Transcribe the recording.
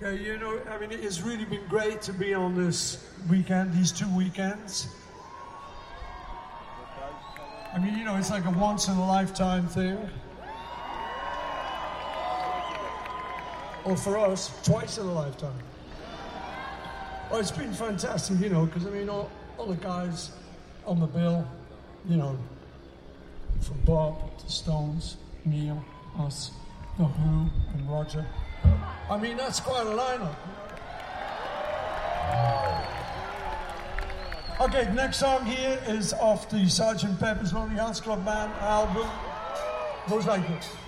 Okay, you know, I mean, it's really been great to be on this weekend, these 2 weekends. I mean, you know, it's like a once-in-a-lifetime thing. Or for us, twice in a lifetime. Well, it's been fantastic, you know, because, I mean, all the guys on the bill, you know, from Bob to Stones, Neil, us, The Who, and Roger. I mean, that's quite a lineup. Okay, the next song here is off the Sgt. Pepper's Lonely Hearts Club Band album. Goes like this.